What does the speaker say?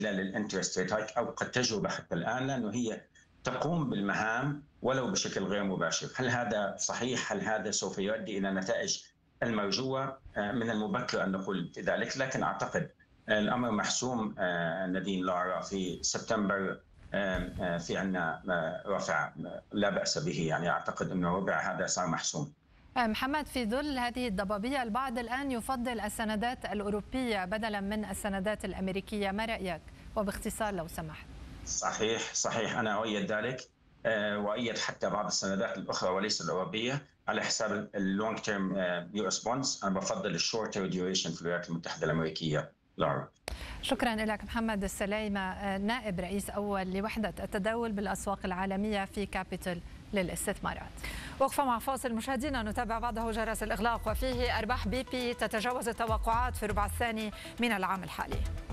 للانترست ريت هايك او قد تجربه حتى الان، لانه هي تقوم بالمهام ولو بشكل غير مباشر. هل هذا صحيح؟ هل هذا سوف يؤدي الى نتائج المرجوه؟ من المبكر ان نقول ذلك، لكن اعتقد الامر محسوم. نادين لارا في سبتمبر في عندنا رفع لا باس به، يعني اعتقد انه ربع هذا صار محسوم. محمد، في ظل هذه الضبابية البعض الآن يفضل السندات الأوروبية بدلا من السندات الأمريكية، ما رأيك؟ وباختصار لو سمحت. صحيح أنا أؤيد ذلك، وأؤيد حتى بعض السندات الأخرى وليس الأوروبية على حساب اللونج تيرم يو اس بونز. أنا بفضل الشورتر ديوريشن في الولايات المتحدة الأمريكية. لارا، شكرا لك. محمد السليمة، نائب رئيس أول لوحدة التداول بالأسواق العالمية في كابيتال للاستثمارات. وقفة مع فاصل مشاهدينا، نتابع بعده جرس الإغلاق وفيه أرباح بي بي تتجاوز التوقعات في الربع الثاني من العام الحالي.